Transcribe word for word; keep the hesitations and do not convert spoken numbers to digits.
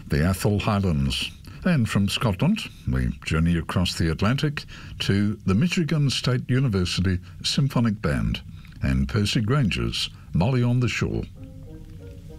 the Atholl Highlands. And from Scotland, we journey across the Atlantic to the Michigan State University Symphonic Band and Percy Granger's Molly on the Shore.